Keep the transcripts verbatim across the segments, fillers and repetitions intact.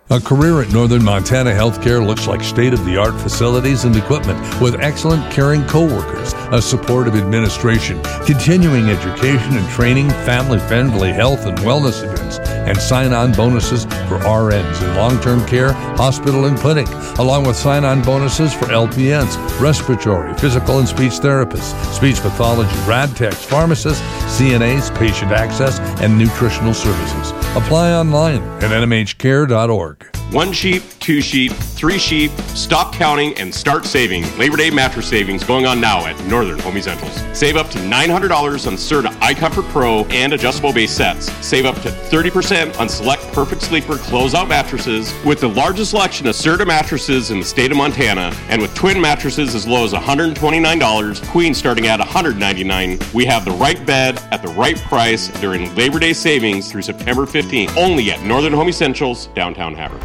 A career at Northern Montana Healthcare looks like state-of-the-art facilities and equipment with excellent caring coworkers, a supportive administration, continuing education and training, family-friendly health and wellness events, and sign-on bonuses for R Ns in long-term care, hospital, and clinic, along with sign-on bonuses for L P Ns, respiratory, physical and speech therapists, speech pathology, rad techs, pharmacists, C N As, patient access, and nutritional services. Apply online at N M H care dot org. One sheep, two sheep, three sheep, stop counting and start saving. Labor Day mattress savings going on now at Northern Home Essentials. Save up to nine hundred dollars on Serta iComfort Pro and adjustable base sets. Save up to thirty percent on select Perfect Sleeper closeout mattresses with the largest selection of Serta mattresses in the state of Montana. And with twin mattresses as low as one hundred twenty-nine dollars, queen starting at one hundred ninety-nine dollars. We have the right bed at the right price during Labor Day savings through September fifteenth. Only at Northern Home Essentials, downtown Havre.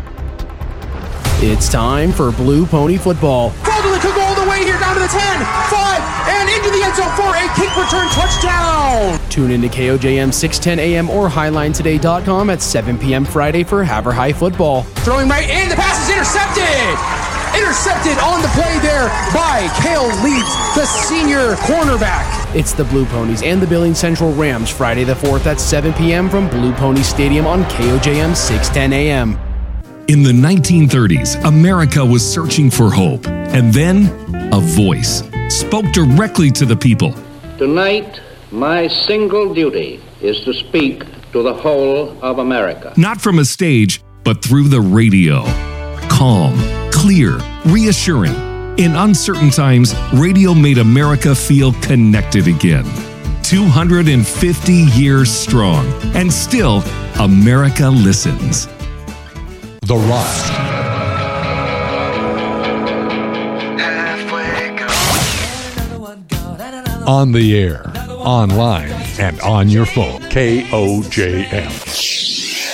It's time for Blue Pony Football. Baldwin could go all the way here down to the ten, five, and into the end zone for a kick return touchdown. Tune into K O J M six ten A M or highline today dot com at seven p.m. Friday for Havre High football. Throwing right in, the pass is intercepted. Intercepted on the play there by Cale Leeds, the senior cornerback. It's the Blue Ponies and the Billings Central Rams Friday the fourth at seven p.m. from Blue Pony Stadium on K O J M six ten A M. In the nineteen thirties, America was searching for hope, and then a voice spoke directly to the people. Tonight, my single duty is to speak to the whole of America. Not from a stage, but through the radio. Calm, clear, reassuring. In uncertain times, radio made America feel connected again. two hundred fifty years strong, and still, America listens. The Rock. On the air, online, and on your phone. K O J M.